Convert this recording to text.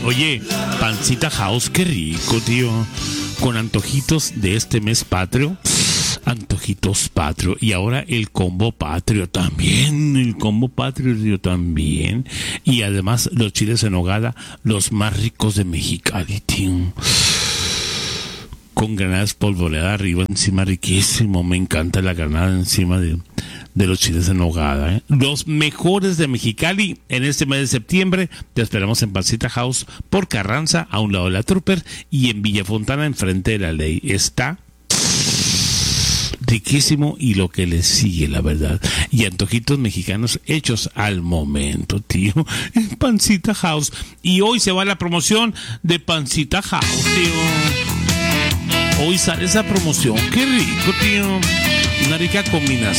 Oye, Pancita House, qué rico, tío. Con antojitos de este mes patrio. Antojitos patrio. Y ahora el combo patrio también. El combo patrio, tío, también. Y además los chiles en nogada, los más ricos de Mexicali, tío. Con granada espolvoreada arriba, encima, riquísimo. Me encanta la granada encima de los chiles en nogada, ¿eh? Los mejores de Mexicali en este mes de septiembre. Te esperamos en Pancita House por Carranza, a un lado de la Trooper, y en Villa Fontana, enfrente de la Ley. Está riquísimo y lo que le sigue, la verdad. Y antojitos mexicanos hechos al momento, tío. En Pancita House. Y hoy se va la promoción de Pancita House, tío. Hoy sale esa promoción. Qué rico, tío. Una rica combinación.